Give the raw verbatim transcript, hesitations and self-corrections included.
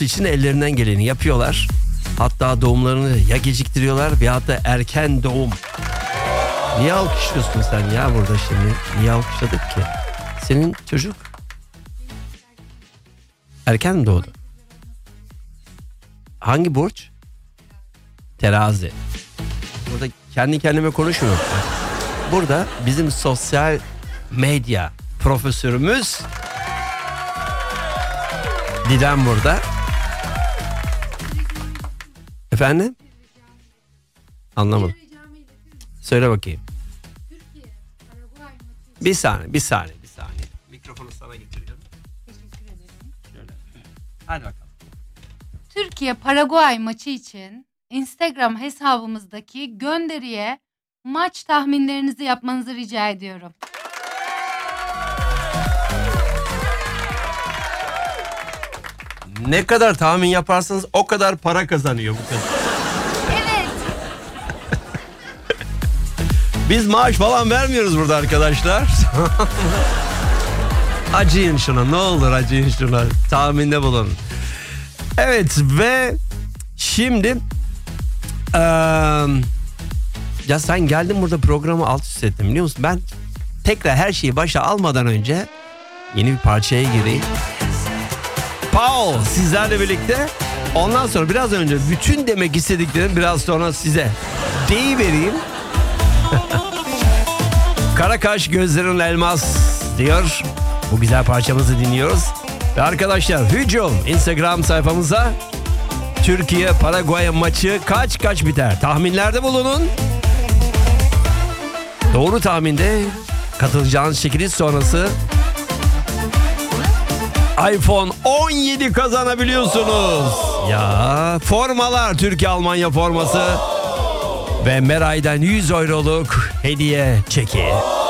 için ellerinden geleni yapıyorlar. Hatta doğumlarını ya geciktiriyorlar veyahut da erken doğum. Niye alkışlıyorsun sen ya burada şimdi? Niye alkışladık ki? Senin çocuk erken mi doğdu? Hangi burç? Terazi. Burada kendi kendime konuşmuyorum. Burada bizim sosyal medya profesörümüz Didem burada. Efendim? Anlamadım. Söyle bakayım. Bir saniye, bir saniye, bir saniye. Mikrofonu sana getiriyorum. Teşekkür ederim. Şöyle. Hadi bakalım. Türkiye-Paraguay maçı için Instagram hesabımızdaki gönderiye maç tahminlerinizi yapmanızı rica ediyorum. Ne kadar tahmin yaparsanız o kadar para kazanıyor bu kız. Evet. Biz maaş falan vermiyoruz burada arkadaşlar. Acıyın şuna, ne olur acıyın şuna. Tahminde bulun. Evet ve şimdi ee, ya sen geldin burada programı alt üst ettin biliyor musun? Ben tekrar her şeyi başa almadan önce yeni bir parçaya gireyim. Paul sizlerle birlikte. Ondan sonra biraz önce bütün demek istediklerim biraz sonra size deyivereyim. Kara kaş gözlerin elmas diyor. Bu güzel parçamızı dinliyoruz. Ve arkadaşlar hücum Instagram sayfamıza Türkiye Paraguay maçı kaç kaç biter? Tahminlerde bulunun. Doğru tahminde katılacağınız çekiliş sonrası iPhone on yedi kazanabiliyorsunuz. Ya formalar Türkiye Almanya forması ve Meray'dan yüz euroluk hediye çeki.